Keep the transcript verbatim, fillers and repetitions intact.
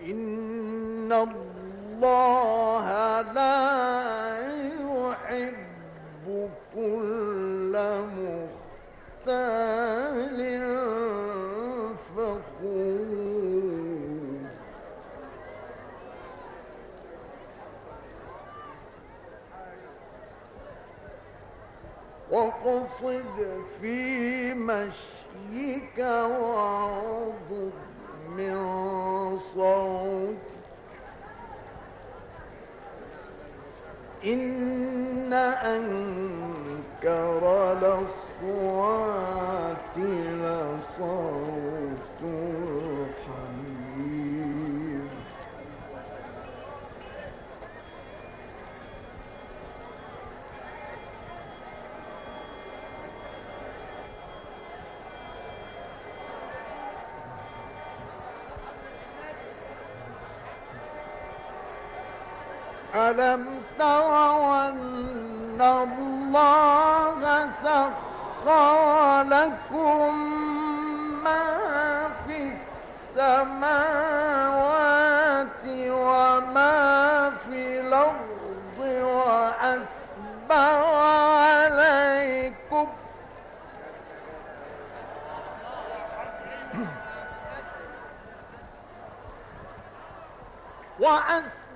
إن الله لا يحب كل مختال فخور. واقصد في مشيك واغضض من صوتك إن أنكر الأصوات لصوت الحمير. ألم تروا أن الله سخر لكم ما في السماوات وما في الأرض وأسبغ عليكم وأسبغ